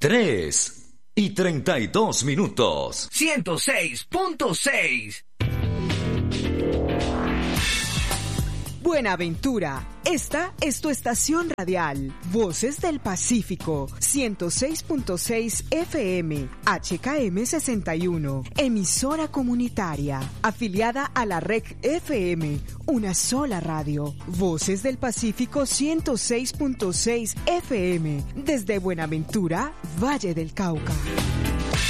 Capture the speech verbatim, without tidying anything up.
tres y treinta y dos minutos. ciento seis punto seis. Buenaventura, esta es tu estación radial, Voces del Pacífico, ciento seis punto seis F M, H K M sesenta y uno, emisora comunitaria, afiliada a la R E C F M, una sola radio, Voces del Pacífico ciento seis punto seis F M, desde Buenaventura, Valle del Cauca.